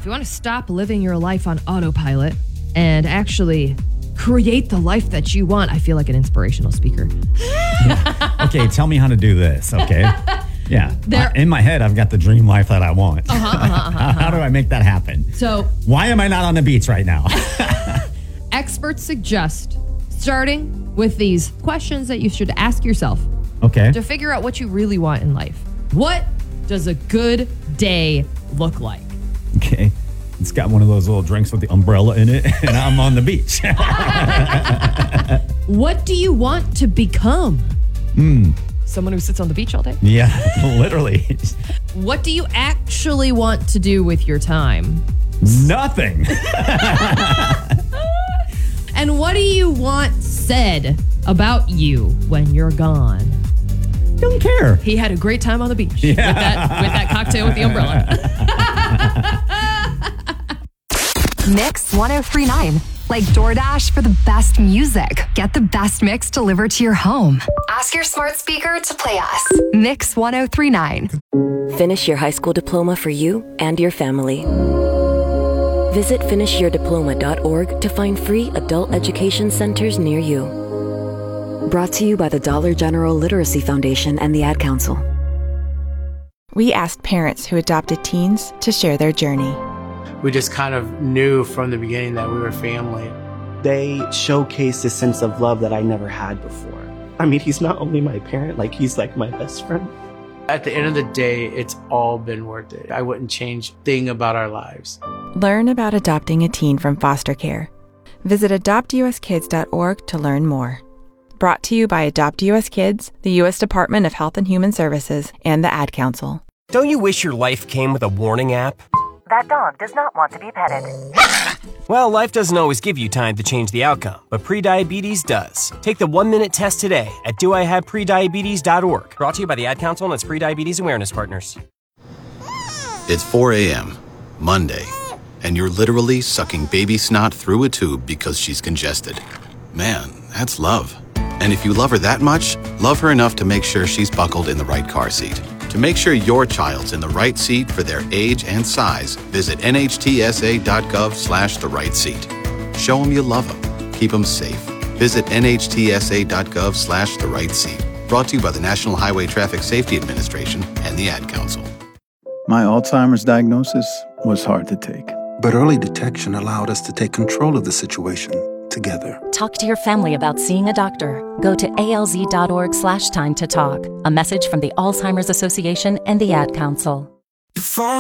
you want to stop living your life on autopilot and actually create the life that you want, I feel like an inspirational speaker. Okay, tell me how to do this, okay? Yeah. In my head, I've got the dream life that I want. How do I make that happen? So, why am I not on the beach right now? Experts suggest starting with these questions that you should ask yourself. Okay. To figure out what you really want in life. What does a good day look like? Okay. It's got one of those little drinks with the umbrella in it, and I'm on the beach. What do you want to become? Someone who sits on the beach all day? Yeah, literally. What do you actually want to do with your time? Nothing. And what do you want said about you when you're gone? Don't care. He had a great time on the beach with that cocktail with the umbrella. Mix 1039. Like DoorDash for the best music. Get the best mix delivered to your home. Ask your smart speaker to play us. Mix 1039. Finish your high school diploma for you and your family. Visit finishyourdiploma.org to find free adult education centers near you. Brought to you by the Dollar General Literacy Foundation and the Ad Council. We asked parents who adopted teens to share their journey. We just kind of knew from the beginning that we were family. They showcase a sense of love that I never had before. I mean, he's not only my parent, he's like my best friend. At the end of the day, it's all been worth it. I wouldn't change a thing about our lives. Learn about adopting a teen from foster care. Visit adoptuskids.org to learn more. Brought to you by Adopt US Kids, the U.S. Department of Health and Human Services, and the Ad Council. Don't you wish your life came with a warning app? That dog does not want to be petted. Well, life doesn't always give you time to change the outcome, but prediabetes does. Take the 1-minute test today at doihaveprediabetes.org. Brought to you by the Ad Council and its Prediabetes Awareness Partners. It's 4 a.m., Monday, and you're literally sucking baby snot through a tube because she's congested. Man, that's love. And if you love her that much, love her enough to make sure she's buckled in the right car seat. To make sure your child's in the right seat for their age and size, visit nhtsa.gov/the right seat. Show them you love them. Keep them safe. Visit nhtsa.gov/the right seat. Brought to you by the National Highway Traffic Safety Administration and the Ad Council. My Alzheimer's diagnosis was hard to take. But early detection allowed us to take control of the situation together. Talk to your family about seeing a doctor. Go to alz.org/time to talk. A message from the Alzheimer's Association and the Ad Council.